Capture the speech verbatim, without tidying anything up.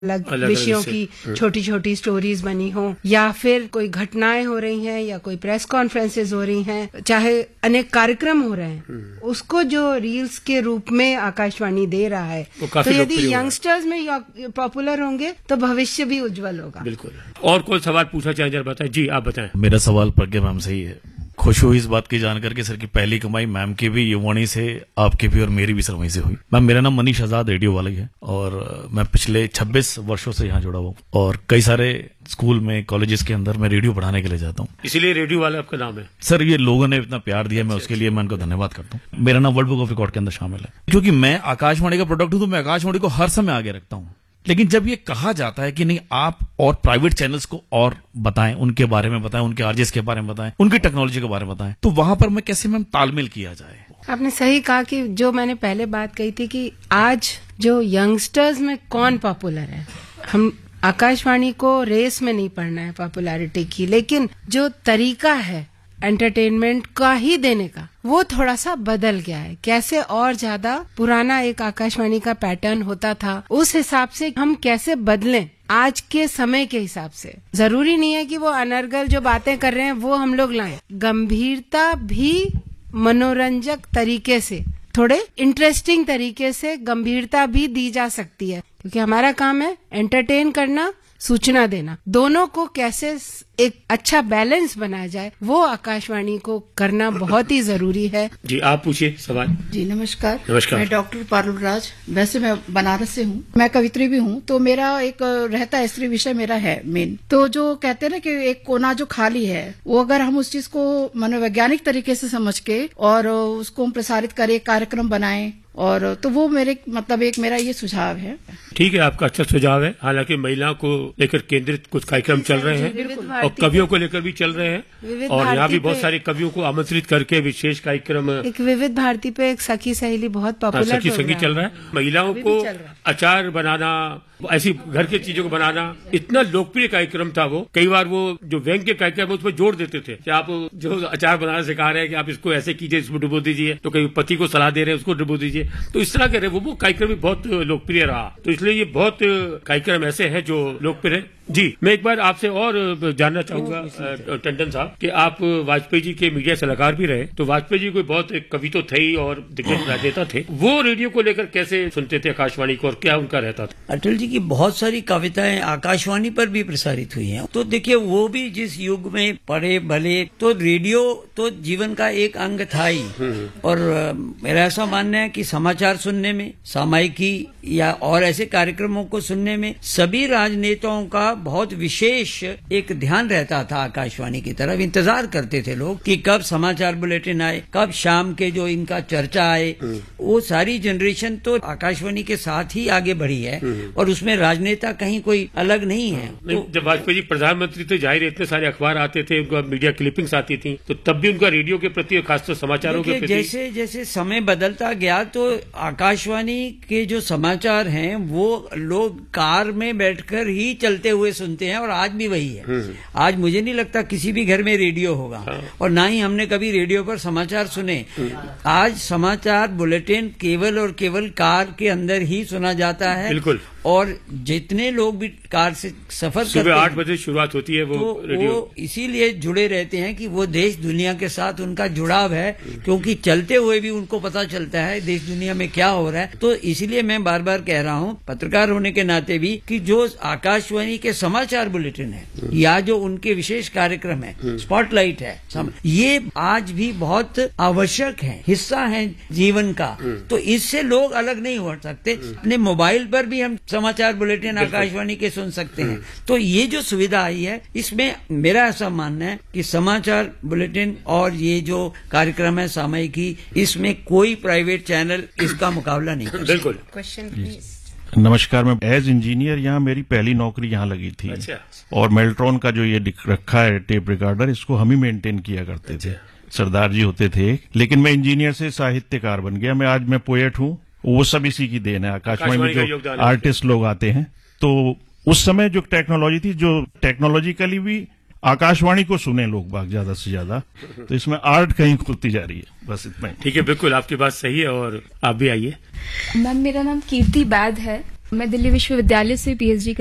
अलग विषयों की छोटी छोटी स्टोरीज बनी हो, या फिर कोई घटनाएं हो रही हैं, या कोई प्रेस कॉन्फ्रेंसेज हो रही हैं, चाहे अनेक कार्यक्रम हो रहे हैं, उसको जो रील्स के रूप में आकाशवाणी दे रहा है, तो यदि यंगस्टर्स में पॉपुलर होंगे तो भविष्य भी उज्जवल होगा। बिल्कुल। और कोई सवाल पूछा चाहे जरा बताएं। जी आप बताएं। मेरा सवाल प्रज्ञा मैम से ही है। खुश हुई इस बात की जानकर के सर की पहली कमाई मैम की भी युवाणी से, आपकी भी और मेरी भी सर वहीं से हुई। मैम मेरा नाम मनीष आजाद रेडियो वाला ही है और मैं पिछले छब्बीस वर्षों से यहाँ जुड़ा हुआ हूँ और कई सारे स्कूल में कॉलेजेस के अंदर मैं रेडियो पढ़ाने के लिए जाता हूँ। इसीलिए रेडियो वाला आपका नाम है? सर ये लोगों ने इतना प्यार दिया, मैं उसके लिए मैं उनको धन्यवाद करता हूँ। मेरा नाम वर्ल्ड बुक ऑफ रिकॉर्ड के अंदर शामिल है। क्योंकि मैं आकाशवाणी का प्रोडक्ट हूँ तो मैं आकाशवाणी को हर समय आगे रखता हूँ। लेकिन जब ये कहा जाता है कि नहीं आप और प्राइवेट चैनल्स को और बताएं, उनके बारे में बताएं, उनके आरजेस के बारे में बताएं, उनकी टेक्नोलॉजी के बारे में बताएं, तो वहां पर मैं कैसे मैम तालमेल किया जाए? आपने सही कहा कि जो मैंने पहले बात कही थी कि आज जो यंगस्टर्स में कौन पॉपुलर है, हम आकाशवाणी को रेस में नहीं पढ़ना है पॉपुलैरिटी की, लेकिन जो तरीका है एंटरटेनमेंट का ही देने का वो थोड़ा सा बदल गया है। कैसे और ज्यादा पुराना एक आकाशवाणी का पैटर्न होता था, उस हिसाब से हम कैसे बदलें आज के समय के हिसाब से। जरूरी नहीं है कि वो अनर्गल जो बातें कर रहे हैं वो हम लोग लाएं, गंभीरता भी मनोरंजक तरीके से, थोड़े इंटरेस्टिंग तरीके से गंभीरता भी दी जा सकती है, क्योंकि हमारा काम है एंटरटेन करना, सूचना देना। दोनों को कैसे एक अच्छा बैलेंस बनाया जाए वो आकाशवाणी को करना बहुत ही जरूरी है। जी आप पूछिए सवाल। जी नमस्कार। नमस्कार। मैं डॉक्टर पारुल राज, वैसे मैं बनारस से हूँ, मैं कवित्री भी हूँ, तो मेरा एक रहता है स्त्री विषय मेरा है मेन। तो जो कहते हैं ना कि एक कोना जो खाली है, वो अगर हम उस चीज को मनोवैज्ञानिक तरीके से समझ के और उसको हम प्रसारित करें, कार्यक्रम बनाएं, और तो वो मेरे मतलब एक मेरा ये सुझाव है। ठीक है, आपका अच्छा सुझाव है। हालांकि महिलाओं को लेकर केंद्रित कुछ कार्यक्रम चल रहे हैं और कवियों को लेकर भी चल रहे हैं, और यहाँ भी बहुत सारे कवियों को आमंत्रित करके विशेष कार्यक्रम। एक विविध भारती पे एक सखी सहेली बहुत पॉपुलर सखी संगीत चल रहा है। महिलाओं को अचार बनाना, ऐसी घर की चीजों को बनाना, इतना लोकप्रिय कार्यक्रम था वो। कई बार वो जो व्यंग के कार्यक्रम उस पर जोड़ देते थे कि आप जो अचार बनाना सिखा रहे हैं कि आप इसको ऐसे कीजिए, इसमें डुबो दीजिए, तो कहीं पति को सलाह दे रहे हैं उसको डुबो दीजिए, तो इस तरह के रहे वो वो कार्यक्रम भी बहुत लोकप्रिय रहा। तो इसलिए ये बहुत कार्यक्रम ऐसे हैं जो लोकप्रिय है। जी मैं एक बार आपसे और जानना चाहूंगा टंडन साहब कि आप वाजपेयी जी के मीडिया सलाहकार भी रहे, तो वाजपेयी जी कोई बहुत कवि तो थे ही और दिग्गज राजनेता थे, वो रेडियो को लेकर कैसे सुनते थे आकाशवाणी को और क्या उनका रहता था? अटल जी की बहुत सारी कविताएं आकाशवाणी पर भी प्रसारित हुई हैं। तो देखिए वो भी जिस युग में पढ़े भले, तो रेडियो तो जीवन का एक अंग था ही। और मेरा ऐसा मानना है कि समाचार सुनने में, सामायिकी या और ऐसे कार्यक्रमों को सुनने में सभी राजनेताओं का बहुत विशेष एक ध्यान रहता था। आकाशवाणी की तरफ इंतजार करते थे लोग कि कब समाचार बुलेटिन आए, कब शाम के जो इनका चर्चा आए। वो सारी जनरेशन तो आकाशवाणी के साथ ही आगे बढ़ी है और उसमें राजनेता कहीं कोई अलग नहीं है। तो जब वाजपेयी जी प्रधानमंत्री थे, जाहिर इतने सारे अखबार आते थे, उनका मीडिया क्लिपिंग्स आती थी, तो तब भी उनका रेडियो के प्रति, खासतौर समाचारों के प्रति, जैसे जैसे समय बदलता गया तो आकाशवाणी के जो समाचार हैं वो लोग कार में बैठकर ही चलते हुए सुनते हैं, और आज भी वही है। आज मुझे नहीं लगता किसी भी घर में रेडियो होगा, और ना ही हमने कभी रेडियो पर समाचार सुने। आज समाचार बुलेटिन केवल और केवल कार के अंदर ही सुना जाता है। बिल्कुल। और जितने लोग भी कार से सफर करते हैं, सुबह आठ बजे शुरुआत होती है वो तो रेडियो, वो इसीलिए जुड़े रहते हैं कि वो देश दुनिया के साथ उनका जुड़ाव है, क्योंकि चलते हुए भी उनको पता चलता है देश दुनिया में क्या हो रहा है। तो इसीलिए मैं बार बार कह रहा हूँ पत्रकार होने के नाते भी कि जो आकाशवाणी के समाचार बुलेटिन है या जो उनके विशेष कार्यक्रम है, स्पॉटलाइट है, ये आज भी बहुत आवश्यक है, हिस्सा है जीवन का। तो इससे लोग अलग नहीं हो सकते। अपने मोबाइल पर भी हम समाचार बुलेटिन आकाशवाणी के सुन सकते हैं। तो ये जो सुविधा आई है, इसमें मेरा ऐसा मानना है कि समाचार बुलेटिन और ये जो कार्यक्रम है सामयिकी, इसमें कोई प्राइवेट चैनल इसका मुकाबला नहीं कर। बिल्कुल। Question please. नमस्कार, मैं एज इंजीनियर यहाँ मेरी पहली नौकरी यहाँ लगी थी। अच्छा। और मेल्ट्रॉन का जो ये रखा है टेप रिकॉर्डर, इसको हम ही मेंटेन किया करते थे। सरदार जी होते थे, लेकिन मैं इंजीनियर से साहित्यकार बन गया। मैं आज मैं पोएट हूँ, वो सब इसी की देन है। आकाशवाणी में जो आर्टिस्ट लोग आते हैं, तो उस समय जो टेक्नोलॉजी थी, जो टेक्नोलॉजिकली भी आकाशवाणी को सुने लोग बाग ज्यादा से ज्यादा, तो इसमें आर्ट कहीं खुलती जा रही है। बस इतना ही। ठीक है, बिल्कुल आपकी बात सही है। और आप भी आइए। मैम मेरा नाम कीर्ति बैद है। मैं दिल्ली विश्वविद्यालय से पीएचडी